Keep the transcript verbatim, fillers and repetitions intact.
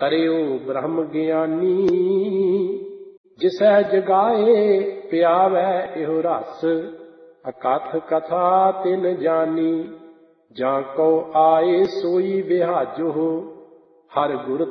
ਤਰਿਓ ਬ੍ਰਹਮ ਗਿਆਨੀ। ਜਿਸੈ ਜਗਾਏ ਪਿਆਵੈ ਇਹੋ ਰਸ, ਅਕਥ ਕਥਾ ਤਿਨ ਜਾਨੀ। ਜਾਂ ਕੋ ਆਏ ਸੋਈ ਵਿਹਾਜੋ, ਹਰ ਗੁਰ